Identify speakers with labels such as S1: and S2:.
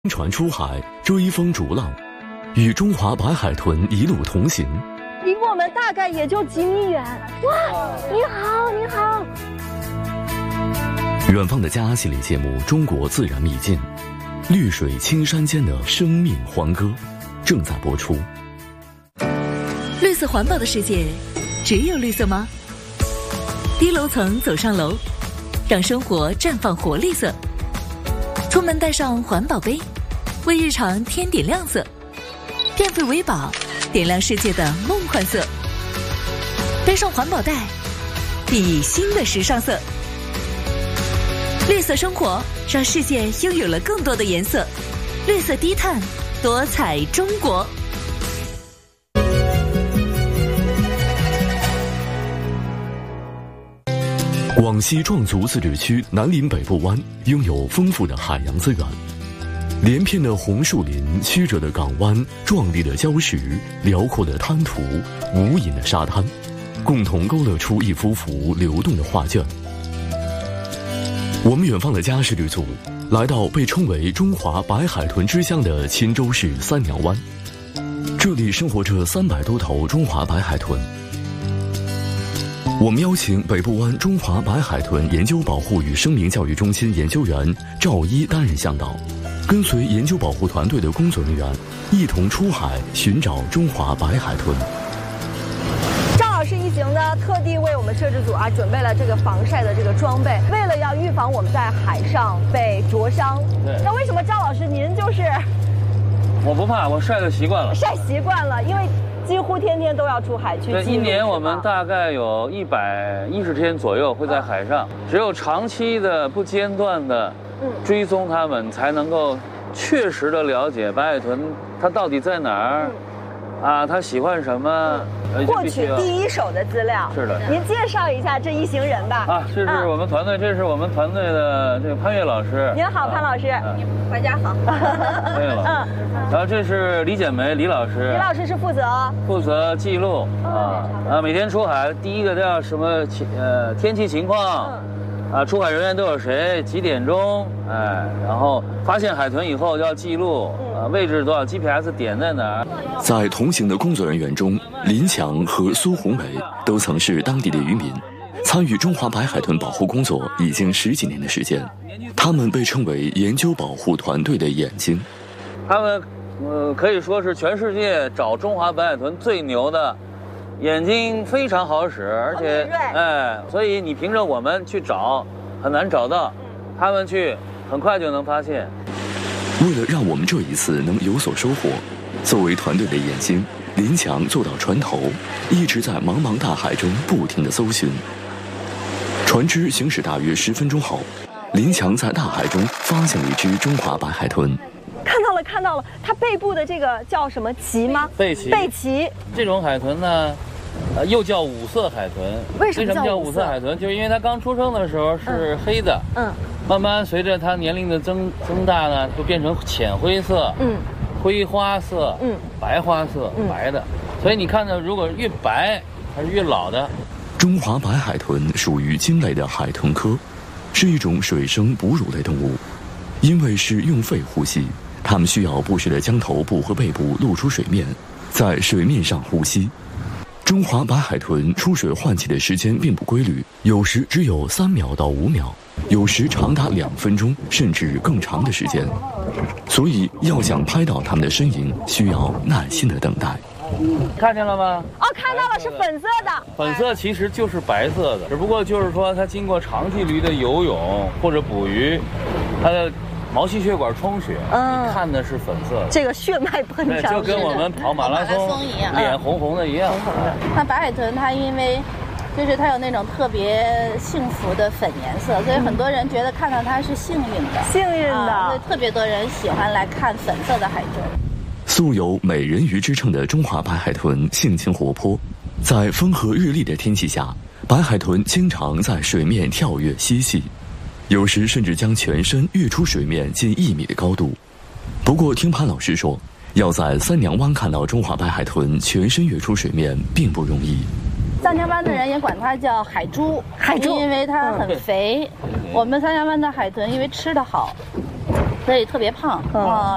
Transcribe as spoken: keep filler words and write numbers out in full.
S1: 船出海，追风逐浪，与中华白海豚一路同行。
S2: 离我们大概也就几米远。哇，你好，你好。
S1: 远方的家系列节目《中国自然秘境》，绿水青山间的生命欢歌，正在播出。
S3: 绿色环保的世界，只有绿色吗？低楼层走上楼，让生活绽放活力色。出门带上环保杯，为日常添点亮色。电费为宝，点亮世界的梦幻色。背上环保袋，熠熠新的时尚色。绿色生活，让世界拥有了更多的颜色。绿色低碳，多彩中国。
S1: 广西壮族自治区南林北部湾拥有丰富的海洋资源，连片的红树林、曲折的港湾、壮丽的礁石、辽阔的滩涂、无垠的沙滩，共同勾勒出一幅幅流动的画卷。我们远方的家是旅组，来到被称为中华白海豚之乡的钦州市三娘湾，这里生活着三百多头中华白海豚。我们邀请北部湾中华白海豚研究保护与生命教育中心研究员赵一担任向导，跟随研究保护团队的工作人员一同出海寻找中华白海豚。
S2: 赵老师一行呢，特地为我们摄制组啊准备了这个防晒的这个装备，为了要预防我们在海上被灼伤。
S4: 对。
S2: 那为什么赵老师您就是？
S4: 我不怕，我晒的习惯了。
S2: 晒习惯了，因为几乎天天都要出海去记录。
S4: 对，一年我们大概有一百一十天左右会在海上，只有长期的不间断的追踪它们，才能够确实的了解白海豚它到底在哪儿，啊，它喜欢什么。
S2: 获取第一手的资料。
S4: 是的。
S2: 您介绍一下这一行人吧。
S4: 啊，这是我们团队，这是我们团队的这个潘越老师。
S2: 您好，潘老师。大家好。
S4: 潘越老师。嗯。然后这是李简梅，李老师。
S2: 李老师是负责
S4: 负责记录啊啊，每天出海第一个都要什么情呃天气情况，啊，出海人员都有谁，几点钟，哎，然后发现海豚以后要记录，啊，位置多少 G P S 点在哪儿。
S1: 在同行的工作人员中，林强和苏红伟都曾是当地的渔民，参与中华白海豚保护工作已经十几年的时间，他们被称为研究保护团队的眼睛。
S4: 他们呃可以说是全世界找中华白海豚最牛的，眼睛非常好使，而且哎，所以你凭着我们去找很难找到，他们去很快就能发现。
S1: 为了让我们这一次能有所收获，作为团队的眼睛，林强坐到船头，一直在茫茫大海中不停地搜寻。船只行驶大约十分钟后，林强在大海中发现了一只中华白海豚。
S2: 看到了，看到了，它背部的这个叫什么鳍吗？
S4: 背鳍。
S2: 背鳍。
S4: 这种海豚呢，呃，又叫五色海豚。
S2: 为什么
S4: 叫五色海豚？就是因为它刚出生的时候是黑的，嗯，嗯慢慢随着它年龄的增增大呢，就变成浅灰色，嗯，灰花色，嗯，白花色，嗯、白的。所以你看呢，如果越白，它是越老的。
S1: 中华白海豚属于鲸类的海豚科，是一种水生哺乳类动物，因为是用肺呼吸。它们需要不时地将头部和背部露出水面，在水面上呼吸。中华白海豚出水换气的时间并不规律，有时只有三秒到五秒，有时长达两分钟甚至更长的时间。所以要想拍到它们的身影，需要耐心的等待。
S4: 看见了吗？
S2: 哦，看到了，是粉色的。
S4: 粉色其实就是白色的，只不过就是说它经过长距离的游泳或者捕鱼，它的毛细血管充血，嗯，你看的是粉色的，
S2: 这个血脉喷张，
S4: 就跟我们跑马拉松一样，脸红红的一样。红红的。
S5: 那白海豚它因为，就是它有那种特别幸福的粉颜色，所以很多人觉得看到它是幸运的，
S2: 幸运的，
S5: 啊、所以特别多人喜欢来看粉色的海豚。
S1: 素有美人鱼之称的中华白海豚性情活泼，在风和日丽的天气下，白海豚经常在水面跳跃嬉戏。有时甚至将全身跃出水面近一米的高度。不过听潘老师说，要在三娘湾看到中华白海豚全身跃出水面并不容易。
S5: 三娘湾的人也管它叫海猪，
S2: 海猪，
S5: 因为它很肥。我们三娘湾的海豚因为吃得好，所以特别胖啊。